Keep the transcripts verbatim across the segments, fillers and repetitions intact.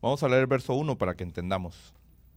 Vamos a leer el verso uno para que entendamos.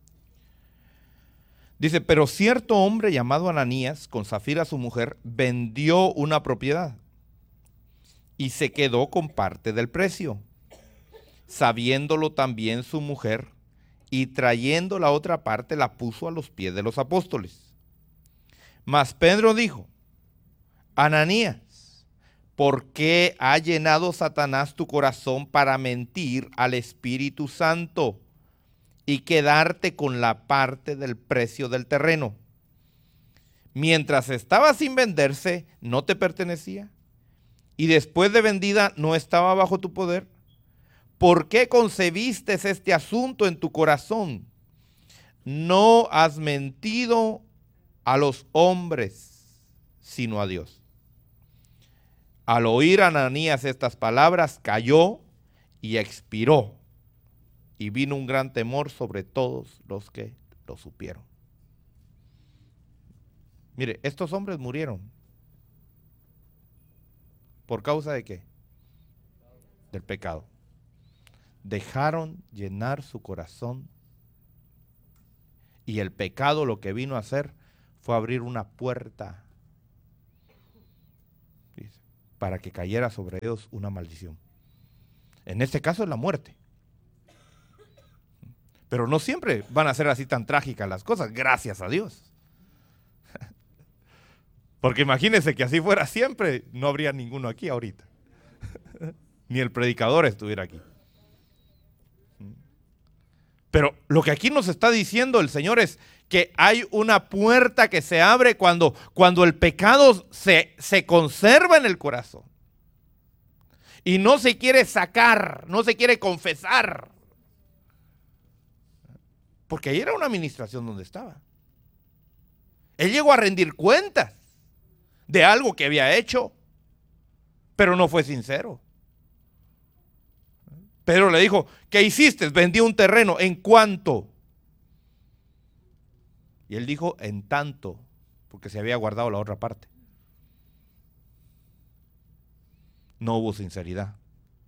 Dice, pero cierto hombre llamado Ananías, con Zafira su mujer, vendió una propiedad y se quedó con parte del precio, sabiéndolo también su mujer, y trayendo la otra parte la puso a los pies de los apóstoles. Mas Pedro dijo, Ananías, ¿por qué ha llenado Satanás tu corazón para mentir al Espíritu Santo y quedarte con la parte del precio del terreno? Mientras estaba sin venderse, ¿no te pertenecía? Y después de vendida, ¿no estaba bajo tu poder? ¿Por qué concebiste este asunto en tu corazón? No has mentido a los hombres, sino a Dios. Al oír Ananías estas palabras, cayó y expiró. Y vino un gran temor sobre todos los que lo supieron. Mire, estos hombres murieron. ¿Por causa de qué? Del pecado. Dejaron llenar su corazón. Y el pecado lo que vino a hacer fue abrir una puerta para que cayera sobre ellos una maldición. En este caso es la muerte. Pero no siempre van a ser así tan trágicas las cosas, gracias a Dios. Porque imagínense que así fuera siempre, no habría ninguno aquí ahorita. Ni el predicador estuviera aquí. Pero lo que aquí nos está diciendo el Señor es que hay una puerta que se abre cuando, cuando el pecado se, se conserva en el corazón. Y no se quiere sacar, no se quiere confesar. Porque ahí era una administración donde estaba. Él llegó a rendir cuentas de algo que había hecho, pero no fue sincero. Pedro le dijo, ¿qué hiciste? Vendí un terreno. ¿En cuánto? Y él dijo, en tanto, porque se había guardado la otra parte. No hubo sinceridad.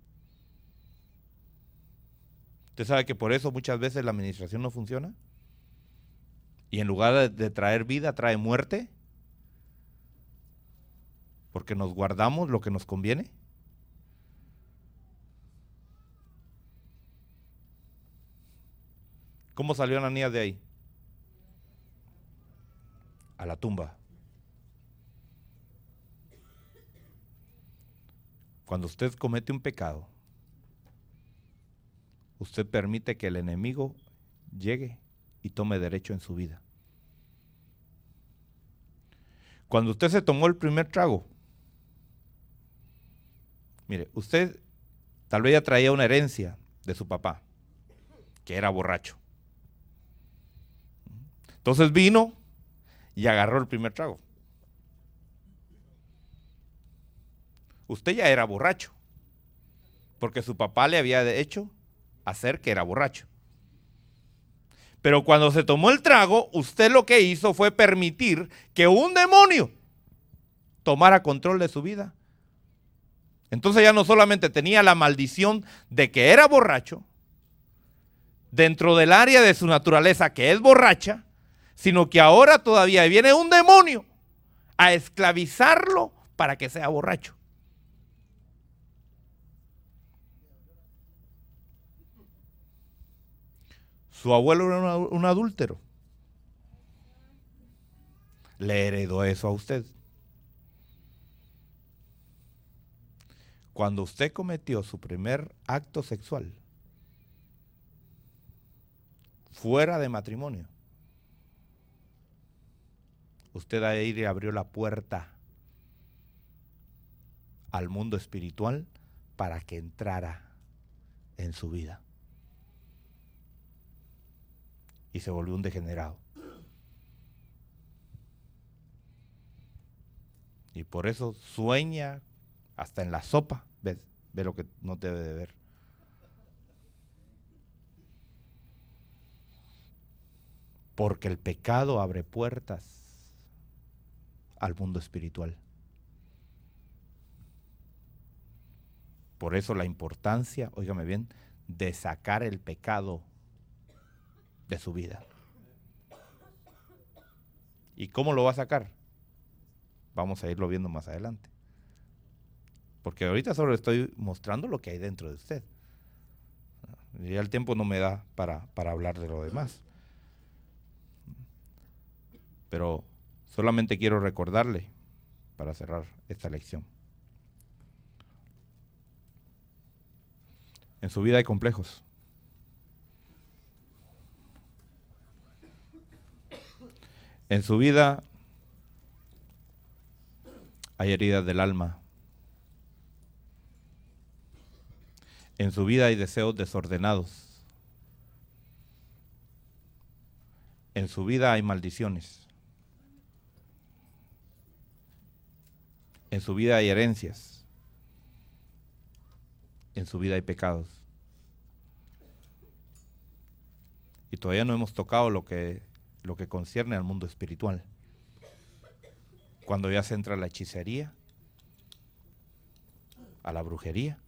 ¿Usted sabe que por eso muchas veces la administración no funciona? Y en lugar de, de traer vida, trae muerte. Porque nos guardamos lo que nos conviene. ¿Cómo salió Ananías de ahí? A la tumba. Cuando usted comete un pecado, usted permite que el enemigo llegue y tome derecho en su vida. Cuando usted se tomó el primer trago, mire, usted tal vez ya traía una herencia de su papá, que era borracho. Entonces vino y agarró el primer trago. Usted ya era borracho, porque su papá le había hecho hacer que era borracho. Pero cuando se tomó el trago, usted lo que hizo fue permitir que un demonio tomara control de su vida. Entonces ya no solamente tenía la maldición de que era borracho, dentro del área de su naturaleza que es borracha, sino que ahora todavía viene un demonio a esclavizarlo para que sea borracho. Su abuelo era una, un adúltero. Le heredó eso a usted. Cuando usted cometió su primer acto sexual fuera de matrimonio, usted ahí le abrió la puerta al mundo espiritual para que entrara en su vida. Y se volvió un degenerado. Y por eso sueña hasta en la sopa, ve, ve lo que no debe de ver. Porque el pecado abre puertas al mundo espiritual. Por eso la importancia, óigame bien, de sacar el pecado de su vida. ¿Y cómo lo va a sacar? Vamos a irlo viendo más adelante. Porque ahorita solo estoy mostrando lo que hay dentro de usted. Ya el tiempo no me da para, para hablar de lo demás. Pero solamente quiero recordarle, para cerrar esta lección. En su vida hay complejos. En su vida hay heridas del alma. En su vida hay deseos desordenados. En su vida hay maldiciones. En su vida hay herencias. En su vida hay pecados. Y todavía no hemos tocado lo que, lo que concierne al mundo espiritual. Cuando ya se entra a la hechicería, a la brujería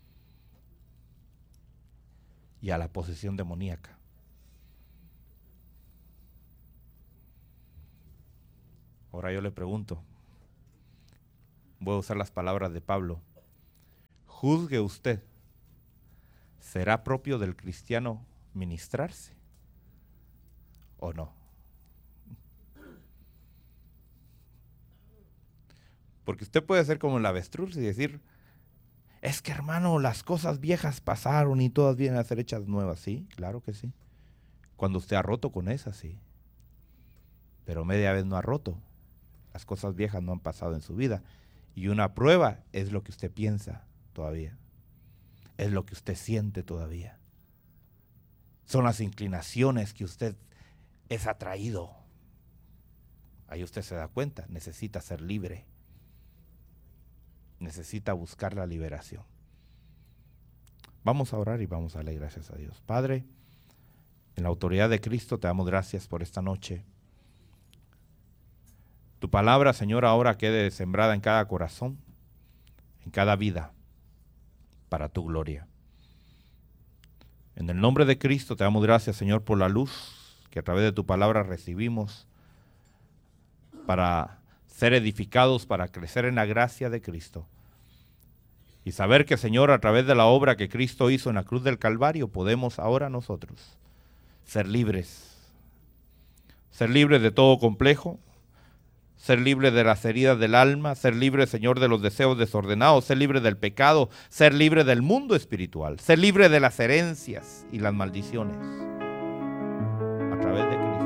y a la posesión demoníaca. Ahora yo le pregunto, voy a usar las palabras de Pablo. Juzgue usted, ¿será propio del cristiano ministrarse o no? Porque usted puede ser como el avestruz y decir, es que hermano, las cosas viejas pasaron y todas vienen a ser hechas nuevas. Sí, claro que sí. Cuando usted ha roto con esas, sí. Pero media vez no ha roto. Las cosas viejas no han pasado en su vida. Y una prueba es lo que usted piensa todavía. Es lo que usted siente todavía. Son las inclinaciones que usted es atraído. Ahí usted se da cuenta, necesita ser libre. Necesita buscar la liberación. Vamos a orar y vamos a darle gracias a Dios. Padre, en la autoridad de Cristo te damos gracias por esta noche. Tu palabra, Señor, ahora quede sembrada en cada corazón, en cada vida, para tu gloria. En el nombre de Cristo te damos gracias, Señor, por la luz que a través de tu palabra recibimos para ser edificados, para crecer en la gracia de Cristo. Y saber que, Señor, a través de la obra que Cristo hizo en la cruz del Calvario, podemos ahora nosotros ser libres. Ser libres de todo complejo, ser libres de las heridas del alma, ser libres, Señor, de los deseos desordenados, ser libres del pecado, ser libres del mundo espiritual, ser libres de las herencias y las maldiciones.